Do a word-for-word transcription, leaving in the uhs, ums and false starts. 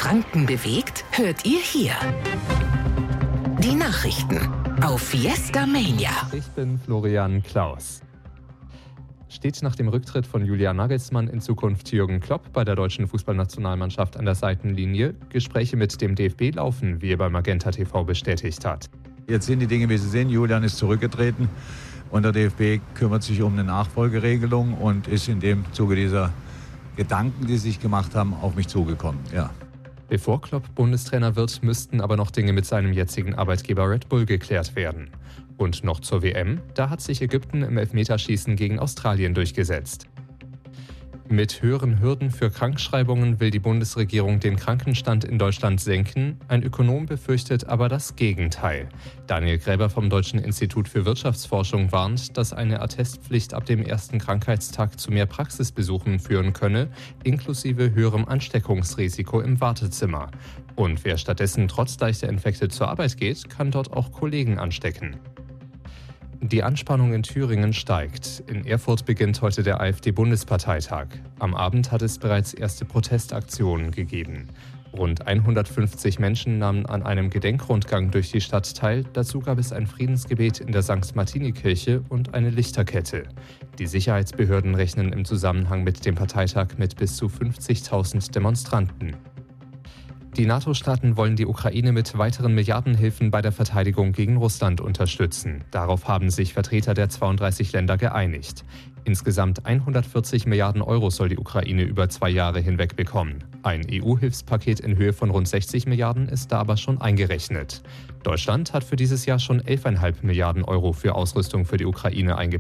Franken bewegt, hört ihr hier. Die Nachrichten auf Fiesta Mania. Ich bin Florian Klaus. Steht nach dem Rücktritt von Julian Nagelsmann in Zukunft Jürgen Klopp bei der deutschen Fußballnationalmannschaft an der Seitenlinie? Gespräche mit dem D F B laufen, wie er bei Magenta T V bestätigt hat. Jetzt sind die Dinge, wie sie sind. Julian ist zurückgetreten und der D F B kümmert sich um eine Nachfolgeregelung und ist in dem Zuge dieser Gedanken, die sie sich gemacht haben, auf mich zugekommen. Ja. Bevor Klopp Bundestrainer wird, müssten aber noch Dinge mit seinem jetzigen Arbeitgeber Red Bull geklärt werden. Und noch zur W M, da hat sich Ägypten im Elfmeterschießen gegen Australien durchgesetzt. Mit höheren Hürden für Krankschreibungen will die Bundesregierung den Krankenstand in Deutschland senken. Ein Ökonom befürchtet aber das Gegenteil. Daniel Gräber vom Deutschen Institut für Wirtschaftsforschung warnt, dass eine Attestpflicht ab dem ersten Krankheitstag zu mehr Praxisbesuchen führen könne, inklusive höherem Ansteckungsrisiko im Wartezimmer. Und wer stattdessen trotz leichter Infekte zur Arbeit geht, kann dort auch Kollegen anstecken. Die Anspannung in Thüringen steigt. In Erfurt beginnt heute der AfD-Bundesparteitag. Am Abend hat es bereits erste Protestaktionen gegeben. Rund hundertfünfzig Menschen nahmen an einem Gedenkrundgang durch die Stadt teil. Dazu gab es ein Friedensgebet in der Sankt Martini-Kirche und eine Lichterkette. Die Sicherheitsbehörden rechnen im Zusammenhang mit dem Parteitag mit bis zu fünfzigtausend Demonstranten. Die NATO-Staaten wollen die Ukraine mit weiteren Milliardenhilfen bei der Verteidigung gegen Russland unterstützen. Darauf haben sich Vertreter der zweiunddreißig Länder geeinigt. Insgesamt hundertvierzig Milliarden Euro soll die Ukraine über zwei Jahre hinweg bekommen. Ein E U-Hilfspaket in Höhe von rund sechzig Milliarden ist da aber schon eingerechnet. Deutschland hat für dieses Jahr schon elf Komma fünf Milliarden Euro für Ausrüstung für die Ukraine eingeplant.